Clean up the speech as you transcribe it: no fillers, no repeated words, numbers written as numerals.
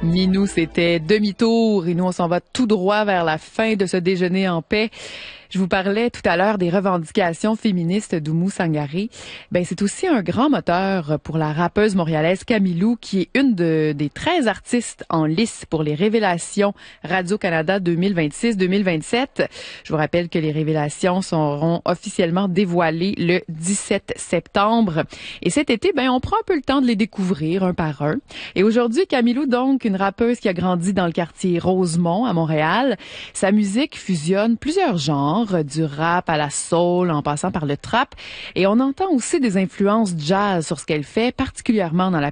Ninou, c'était demi-tour et nous, on s'en va tout droit vers la fin de ce déjeuner en paix. Je vous parlais tout à l'heure des revendications féministes d'Oumou Sangaré. Ben, c'est aussi un grand moteur pour la rappeuse montréalaise Camilou, qui est une des 13 artistes en lice pour les Révélations Radio-Canada 2026-2027. Je vous rappelle que les Révélations seront officiellement dévoilées le 17 septembre. Et cet été, ben, on prend un peu le temps de les découvrir un par un. Et aujourd'hui, Camilou, donc, une rappeuse qui a grandi dans le quartier Rosemont à Montréal. Sa musique fusionne plusieurs genres, du rap à la soul, en passant par le trap. Et on entend aussi des influences jazz sur ce qu'elle fait, particulièrement dans la